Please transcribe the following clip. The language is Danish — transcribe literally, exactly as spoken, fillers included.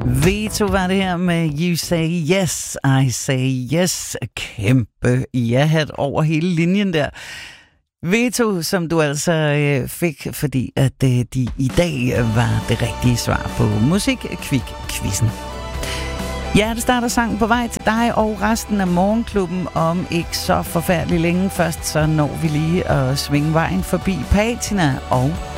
Veto var det her med You Say Yes, I Say Yes. Kæmpe ja-hat over hele linjen der. Veto, som du altså øh, fik, fordi at øh, de i dag var det rigtige svar på Musik-Kvik-quizzen. Hjertestart og sang på vej til dig og resten af Morgenklubben om ikke så forfærdeligt længe. Først så når vi lige at svinge vejen forbi Patina og